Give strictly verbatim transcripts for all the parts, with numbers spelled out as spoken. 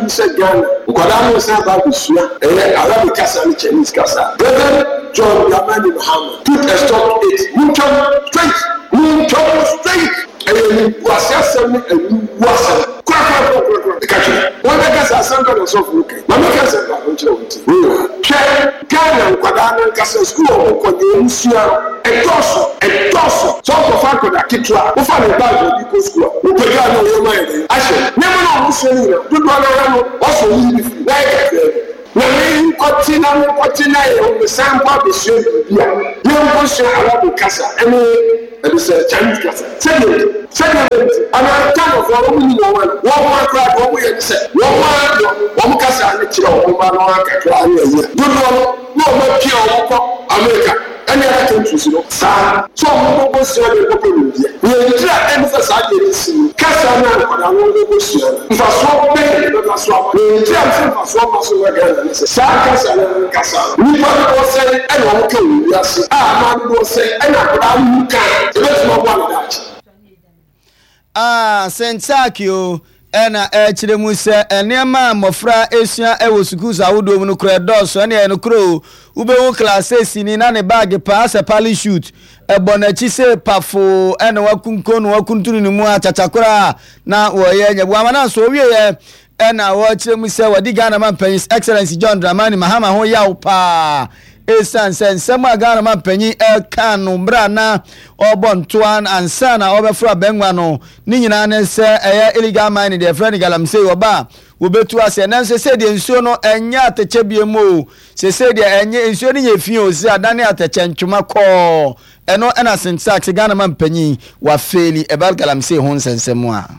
said Ghana. Ukwadano said about the Sua, Arabic Casa and Chinese Casa. Brother John Dramani Muhammad put a stop to it. Munchon straight. Munchon straight. And was some and was crack. Catch it. One of us are going to solve okay. Mamma said that on Chelsea. Check Ghana, Ukwadano Casa School, Ukwadano, a torso, a torso. So for Falcon, a kitla, who found a bag of school. Who began on your mind. I said, never know who's saying it. Do not also leave like na me kotina me kotina e o sampa be so bia ye mo so Arabic Casa ene e be say Chinese Casa say say ana kind of one we know one one crowd one we say one one one Casa ni kire o ba no akakra ani ye do no no ma pia o ko America any other countries no sa so mo go so de ko problem dia we try emphasis at this Casa na ko na no go so fa so be no so we try fa so ma so ga sa Casa na Casa we go say and o ko we ase ah man go say and abra mu kan e be so one that ah sentakio ena e kire mu se enema mofra esua e wo school za wodo mu no kro edoso ene e no kro ube wo class esi ni na ne bag pa se pali shoot e bonachi se pafo ene wakunko no wakunturu ni mu achachakora na wo ye nyabu amana so wie ye ena wo kire mu se wadi Ghana man Prince Excellency John Dramani Mahama ho yawo pa esan sen sema Ghana man panyi e kan no bra na obontoan ansana obefra benwa no ni nyina ne se eye illegal mine de friend Galamsey oba wobetu ase na se se de nsuo no enya ateche biemo se se de enye nsuo ni yefie osi adane ateche ntwuma ko eno ena syntax Ghana man panyi wa feli ebal Galamsey ho nsensemu a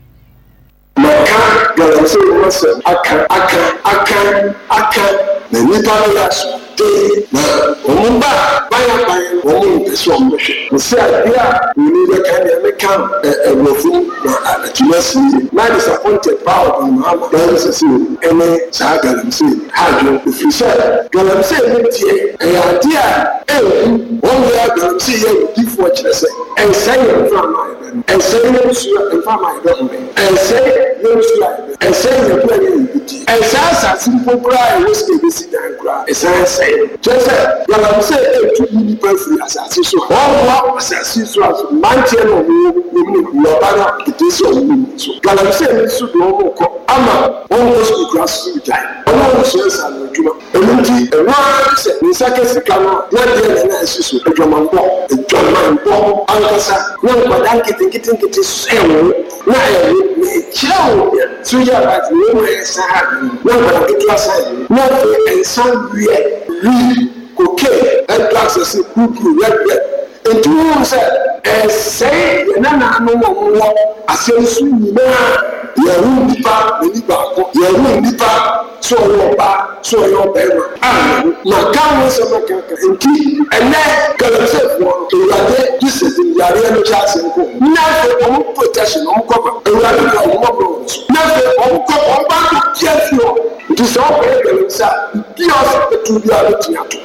maka Galamsey was aka aka aka aka na nipa ya so na omba baya baya omo so mo hwe se adia we need ka na me kan e wofu na atumasi na disappointed power in Muhammad that is say ene sa Galamsey hajo fi se Galamsey me tie e adia e won ya Galamsey ye di for kire se en say from my en say no so en from my government en say no so en say no plan en say sa simple cry we stay be sit down cry en say just Galamsey e tu ni person asasi so all what asasi so as mantie no no no bana it is so so Galamsey so do mo ko ama on go school class to die on so say no juma enti e wa say ni sake sika no na de na asasi so e joma mbo e joma mbo ankasa no kwadan kitin kitin kitin sewo na e ni chirawo so ya ba ni mo e sa ha no ba ke class no e san wie we okay and classes kuku red red and you say eh say na na no mo asensu ni na ya ru nipa ni ba ko ya ru nipa so yo ba so yo be ah na ka wo se ma ka enti ene Galamsey for to yade this is the yare no chance ko na for o protection o ko e wa ni o mo bro na for o ko o ba to chefio it is all very Galamsey bios to be able to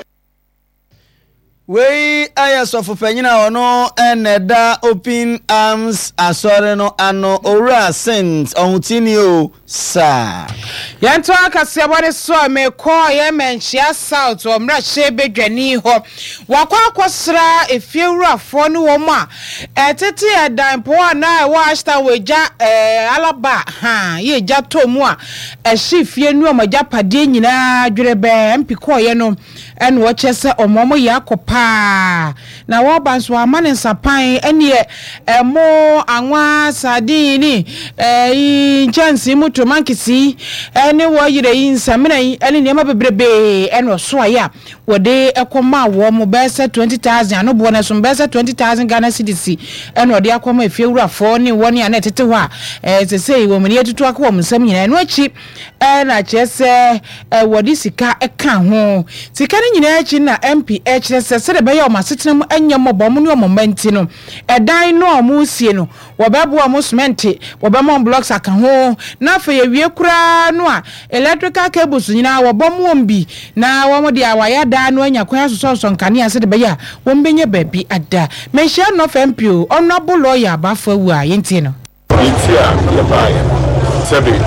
we ayasofu penyina ono eneda open arms asore no ano ora sent ohutini o sa yanto akase bone so me ko ye menchia south o mra shebedwani ho wakwa akosra efiewurafo ne wo ma etete edan po na wa ashta weja eh alaba ha ye ja tomu a ehifie nu omaja pade nyina dwerebe mpi ko ye no en wo chese omomo yakopa na wo banso amane nsapan ene emo anwa sadini eh chance muto mankisi ene wo yire insamina ene nema bebrebe ene so aya wode ekoma wo mo bese twenty thousand ano bo na so bese twenty thousand Ghana cedis ene wode akoma efiewurafo ne woni ana tete ho a eh sesei wo mene etutu akwa msam nyina eno achi na chese wode sika eka ho sika ne nyina achi na M P H sese be ya o masetenam anyam bom ne o momenti no edan no omu sie no wo bebo o cement wo be mon blocks aka ho na fa ye wie kura no a electrical cables nyina wo bom wombi na wo mo dia waya da no anya kwan so so nkane ase de be ya wo mbenye baby ada menhia no F M P o honorable lawyer abafa wu a yenti no itia ya baya sebi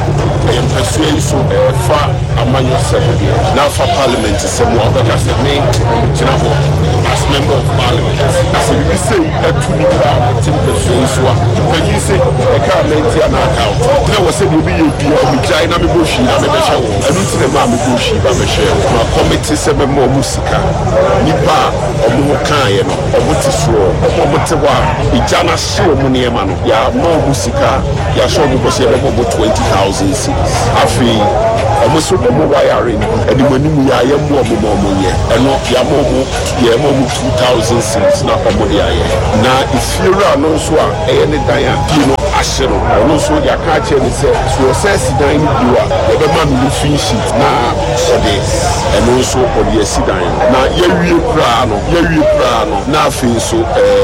ɛyɛ mpɛsoa yi so ɛfa amanyɔ sɛm na fa parliament sɛm a ɔbɛka sɛ me gyina hɔ as member of parliament na sɛ bibi sɛ atu nipa te mpɛsoa yi so a mpɛgyi sɛ ɛka amɛnti a na aka wo na wɔ sɛ deɛ obi yɛ bia ɔmegyae na mebɔ hwii na mebɛhyɛ wɔ ɛno nti na maa mebɔ hwii ba bɛhyɛ ma kɔmete sɛ bɛma ɔmo sika nipa a ɔmo ho kaeɛ no ɔmo te soɔ ɔmo te hɔ a ɛgya no ahye ɔmo nneɛma no yɛama ɔmo sika yɛahyɛ ɔmo bɔ sɛ yɛbɛbɔ ɔmo twenty thousand cedis afei ɔmo so ɔmo wayare no animanim yɛ a yɛmmo ɔmo ma ɔmo yɛ ɛno yɛama ɔmo yɛma ɔmo two thousand cedis na ɔmo de ayɛ na efiewura no nso a ɛyɛ ne dan a die no ahye no ɔno nso yɛaka akyerɛ ne sɛ so ɔsɛ asi dan no bio a yɛbɛma no no fin sheet na ɔde ɛno nso ɔde asi dan no na yɛwie koraa no yɛwie koraa no na afei nso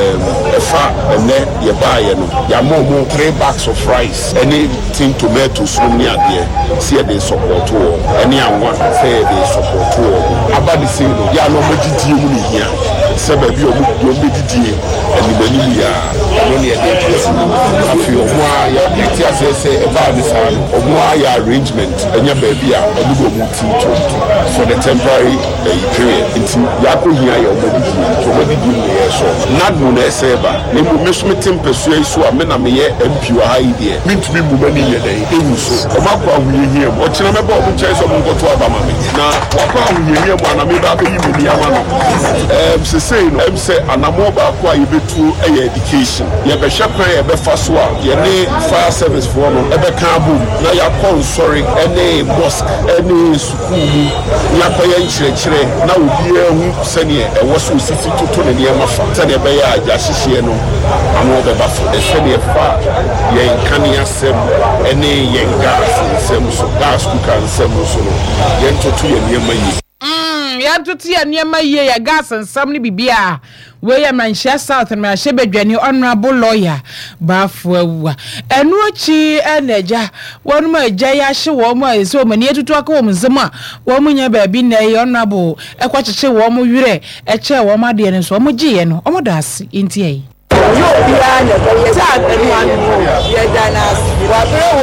ɛfa ɛnɛ yɛbaayɛ no yɛama ɔmo three bags of rice ɛne tin tomatoes no ne adeɛ sɛ yɛde sɔpɔɔto wɔ ɛne anwa sɛ yɛde sɔpɔɔto wɔ aba ne sei no yɛa na ɔmɔgyidie mu ne hia sɛ baabi a ɔmo bɛdidie animanim yɛ a ɔno ne yɛde ɛpɛsi afei ɔmo a yɛte asɛ sɛ ɛbaa ne saa no ɔmo a yɛ arrangement ɛnyɛ baabi a ɔmo de ɔmo ti to for the temporary uh, period nti yɛakɔ hia yɛ ɔmo didi nti ɔmo didi mu yɛ so nadu na ɛsɛ ba na emu me so me te mpɛsoa yi so a me na meyɛ M P wɔ ha yi deɛ mentumi mu ma ne yɛ dɛn ewu so ɔmo akɔ ahoyehia mu ɔkyerɛ mɛbɛ ɔmo nkyɛn sɛ ɔmo nkɔto aba ma me na wakɔ ahoyehia mu a na meba abɛyi me nneɛma no ɛɛm sesei no ɛm sɛ anammɔ baako a yɛbɛtuo ɛyɛ education yɛbɛhwɛ kwan yɛbɛfa so a yɛne fire service foɔ no ɛbɛka abom na yɛakɔ nsɔre ɛne mosque ɛne sukuu mu yɛakɔyɛ nkyerɛkyerɛ na obiara hu sɛneɛ ɛwɔ so osisi toto ne nneɛma fa sɛdeɛ ɛbɛyɛ a gyahyehyɛ no ano ɔbɛba so ɛsɛdeɛ fa yɛn kanea nsɛm ɛne yɛn gas nsɛm so gas cooker nsɛm so no yɛntoto yɛn nneɛma yie yɛntoto yɛn nneɛma yie yɛ gas nsɛm no bibia we yɛ manhyia south na manhyia badwani honorable lawyer baafo awua ɛno akyi ɛna agya wɔn mu agya yɛ ahye wɔn mu a ɛsɛ wɔn ani atutu aka wɔn nsɛm a wɔn mu nya baabi na ɛyɛ honorable ɛkɔ kyekyere wɔn mu werɛ ɛkyɛ wɔn adeɛ no nso wɔn gye yɛ no wɔn da ase nti ɛyi. yóò bí a nà bẹ́yẹ sáà tẹ̀lé wa nù yẹ dáná wa bẹ́ẹ̀